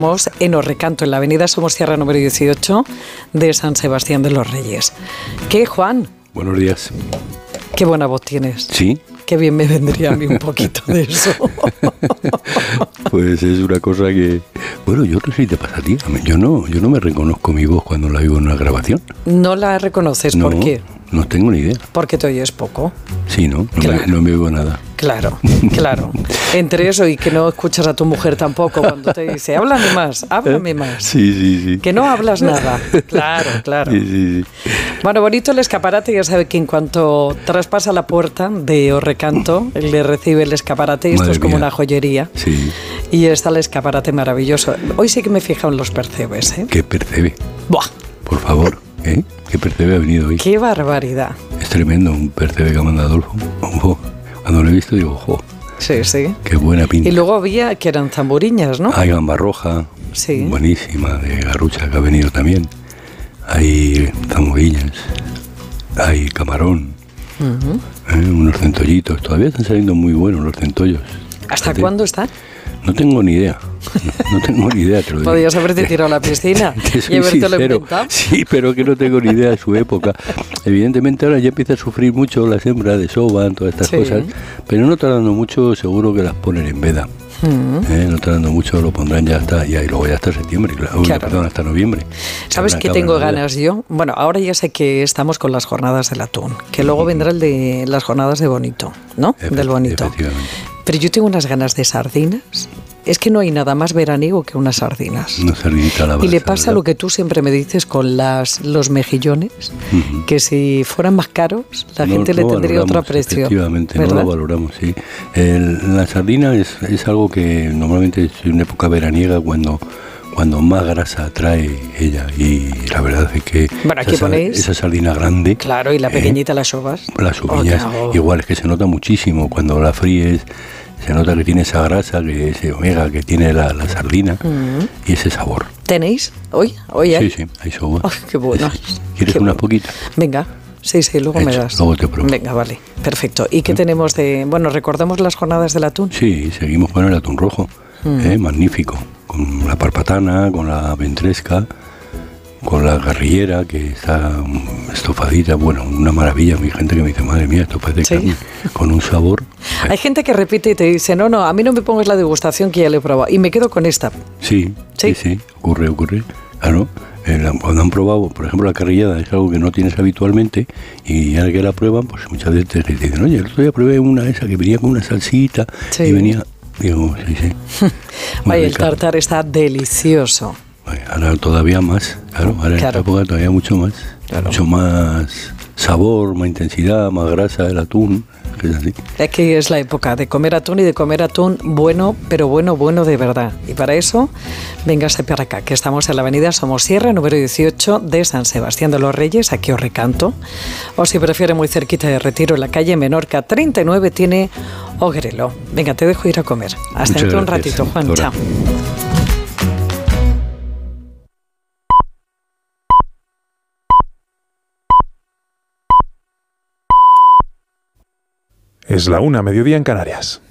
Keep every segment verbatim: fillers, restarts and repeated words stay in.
En Orrecanto, en la avenida Somosierra número dieciocho de San Sebastián de los Reyes. ¿Qué, Juan? Buenos días. Qué buena voz tienes. ¿Sí? Qué bien me vendría a mí un poquito de eso. Pues es una cosa que... Bueno, yo no sé si te pasa a ti. Yo no, yo no me reconozco mi voz cuando la oigo en una grabación. ¿No la reconoces? No, ¿Por qué? No tengo ni idea. Porque te oyes poco. Sí, ¿no? No, Claro. me, no me oigo nada. Claro, claro. Entre eso y que no escuchas a tu mujer tampoco cuando te dice, háblame más, háblame más. Sí, sí, sí. Que no hablas nada. Claro, claro. Sí, sí, sí. Bueno, bonito el escaparate. Ya sabe que en cuanto traspasa la puerta de Orrecanto, le recibe el escaparate y esto Madre es como mía. una joyería. Sí. Y está el escaparate maravilloso. Hoy sí que me he fijado en los percebes, ¿eh? ¿Qué percebe? ¡Buah! Por favor, ¿eh? ¿Qué percebe ha venido hoy? ¡Qué barbaridad! Es tremendo, un percebe que ha mandado Adolfo. Ojo. Cuando lo he visto digo, ojo, Sí, sí. qué buena pinta. Y luego había que eran zamburiñas, ¿no? Hay gamba roja, Sí. buenísima, de garrucha que ha venido también. Hay zamborillas, hay camarón, Ujú. ¿eh? Unos centollitos. Todavía están saliendo muy buenos los centollos. ¿Hasta Fíjate. cuándo está? No tengo ni idea. No, no tengo ni idea, te lo digo. Podías haberte tirado a la piscina Te soy y habértelo sincero. inventado. Sí, pero que no tengo ni idea de su época. Evidentemente ahora ya empieza a sufrir mucho las hembras de soban, todas estas Sí. cosas, pero no tardando mucho seguro que las ponen en veda. Mm. Eh, no tardando mucho lo pondrán ya hasta, ya, y luego ya hasta septiembre, claro, Uy, Claro. perdón, hasta noviembre. ¿Sabes Habrá qué que tengo hablar de ganas yo? Bueno, ahora ya sé que estamos con las jornadas del atún, que luego vendrá el de las jornadas de Bonito, ¿no? Efe- Del Bonito. Efectivamente. Pero yo tengo unas ganas de sardinas. Es que no hay nada más veraniego que unas sardinas. Una sardinita a la Y le brasa, pasa ¿verdad? lo que tú siempre me dices con las los mejillones, Ujú. que si fueran más caros, la No- gente le no tendría valoramos, otro precio. Efectivamente, ¿verdad? no lo valoramos, sí. El- la sardina es, es algo que normalmente es en época veraniega cuando, cuando más grasa trae ella. Y la verdad es que Bueno, aquí esa, ponéis- esa sardina grande, Claro, y la ¿eh? pequeñita las sobas. las subiñas, Oh, no. igual es que se nota muchísimo cuando la fríes. Se nota que tiene esa grasa, que ese omega que tiene la, la sardina Mm. y ese sabor. ¿Tenéis? ¿Hoy? ¿Hoy hay? Sí, sí, hay soba. Ay, qué bueno. ¿Quieres Qué unas bueno. poquitas? Venga, sí, sí, luego me Hecho, das. luego te pruebo. Venga, vale, perfecto. ¿Y qué tenemos de...? Bueno, recordemos las jornadas del atún. Sí, seguimos con el atún rojo, Mm. ¿eh? Magnífico, con la parpatana, con la ventresca, con la garrillera que está mm, estofadita, bueno, una maravilla. Mi gente que me dice, madre mía, esto parece Sí. carne, con un sabor. Hay gente que repite y te dice, no, no, a mí no me pongas la degustación que ya le he probado. Y me quedo con esta. Sí, Sí. sí, sí, ocurre, ocurre. Claro, eh, la- cuando han probado, por ejemplo, la carrillada es algo que no tienes habitualmente y ahora que la prueban, pues muchas veces te dicen, oye, el otro día probé una esa que venía con una salsita Sí. y venía, digo, sí, sí. Muy Ay, el rica. tartar está delicioso. Ay, ahora todavía más, claro, ahora en Claro. esta época todavía mucho más, Claro. mucho más sabor, más intensidad, más grasa del atún, que es así. Es que es la época de comer atún y de comer atún bueno, pero bueno, bueno de verdad. Y para eso, véngase para acá, que estamos en la avenida Somosierra, número dieciocho de San Sebastián de los Reyes, aquí os recanto. O si prefiere muy cerquita de Retiro, en la calle Menorca treinta y nueve, tiene Ogrelo. Venga, te dejo ir a comer. Hasta Muchas dentro un gracias, ratito, Juan. doctora. Chao. Es la una, mediodía en Canarias.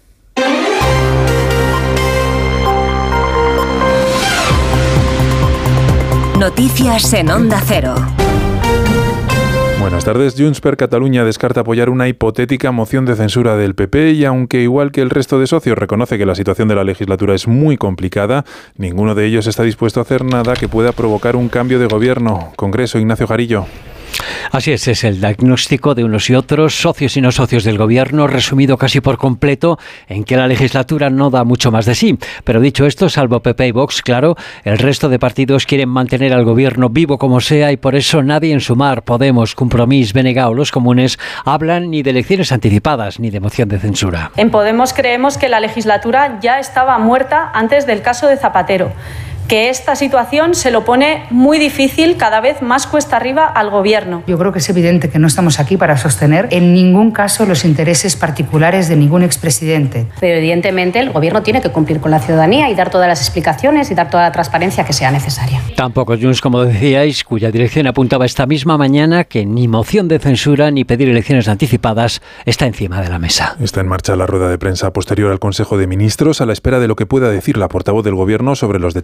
Noticias en Onda Cero. Buenas tardes. Junts per Catalunya descarta apoyar una hipotética moción de censura del P P y aunque igual que el resto de socios reconoce que la situación de la legislatura es muy complicada, ninguno de ellos está dispuesto a hacer nada que pueda provocar un cambio de gobierno. Congreso, Ignacio Jarillo. Así es, es el diagnóstico de unos y otros, socios y no socios del gobierno, resumido casi por completo en que la legislatura no da mucho más de sí. Pero dicho esto, salvo P P y Vox, claro, el resto de partidos quieren mantener al gobierno vivo como sea y por eso nadie en Sumar, Podemos, Compromís, B N G o los comunes hablan ni de elecciones anticipadas ni de moción de censura. En Podemos creemos que la legislatura ya estaba muerta antes del caso de Zapatero, que esta situación se lo pone muy difícil, cada vez más cuesta arriba al Gobierno. Yo creo que es evidente que no estamos aquí para sostener en ningún caso los intereses particulares de ningún expresidente. Pero evidentemente el Gobierno tiene que cumplir con la ciudadanía y dar todas las explicaciones y dar toda la transparencia que sea necesaria. Tampoco Junts, como decíais, cuya dirección apuntaba esta misma mañana que ni moción de censura ni pedir elecciones anticipadas está encima de la mesa. Está en marcha la rueda de prensa posterior al Consejo de Ministros a la espera de lo que pueda decir la portavoz del Gobierno sobre los detalles